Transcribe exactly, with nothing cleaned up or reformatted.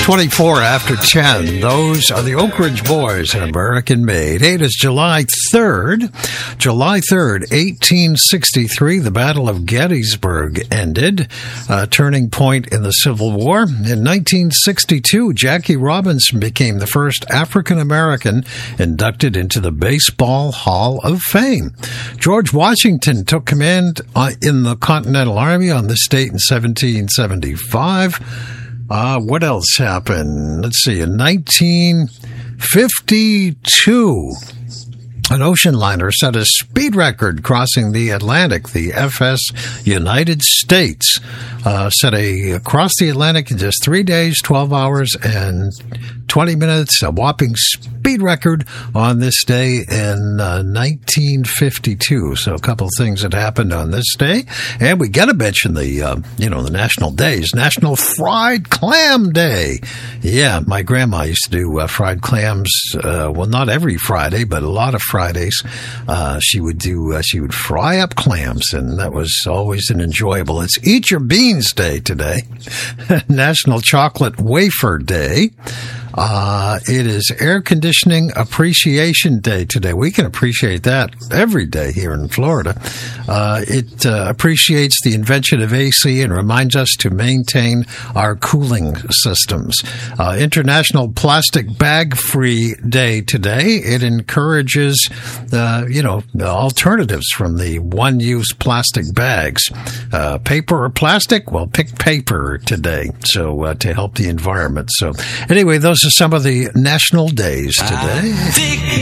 twenty-four after ten. Those are the Oak Ridge Boys and American Made. Hey, it is July third. July third, eighteen sixty-three. The Battle of Gettysburg ended, a turning point in the Civil War. In nineteen sixty-two, Jackie Robinson became the first African American inducted into the Baseball Hall of Fame. George Washington took command in the Continental Army on this date in seventeen seventy-five. Uh, what else happened? Let's see. In nineteen fifty-two, an ocean liner set a speed record crossing the Atlantic. The F S United States uh, set a across the Atlantic in just three days, twelve hours, and twenty minutes. A whopping speed record on this day in uh, nineteen fifty-two. So a couple of things that happened on this day, and we got to mention the uh, you know the national days. National Fried Clam Day. Yeah, my grandma used to do uh, fried clams. Uh, well, not every Friday, but a lot of Fridays. Uh, she would do. Uh, she would fry up clams, and that was always an enjoyable. It's Eat Your Beans Day today. National Chocolate Wafer Day. Uh, it is Air Conditioning Appreciation Day today. We can appreciate that every day here in Florida. Uh, it uh, appreciates the invention of A C and reminds us to maintain our cooling systems. Uh, International Plastic Bag Free Day today. It encourages, uh, you know, alternatives from the one-use plastic bags. Uh, paper or plastic? Well, pick paper today. So uh, to help the environment. So anyway, those are some of the national days today.